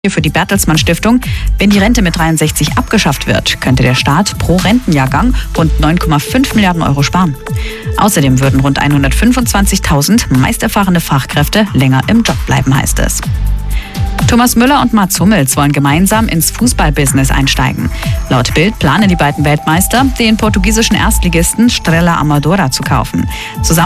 Für die Bertelsmann Stiftung. Wenn die Rente mit 63 abgeschafft wird, könnte der Staat pro Rentenjahrgang rund 9,5 Milliarden Euro sparen. Außerdem würden rund 125.000 meist erfahrene Fachkräfte länger im Job bleiben, heißt es. Thomas Müller und Mats Hummels wollen gemeinsam ins Fußballbusiness einsteigen. Laut Bild planen die beiden Weltmeister, den portugiesischen Erstligisten Estrela Amadora zu kaufen. Zusammen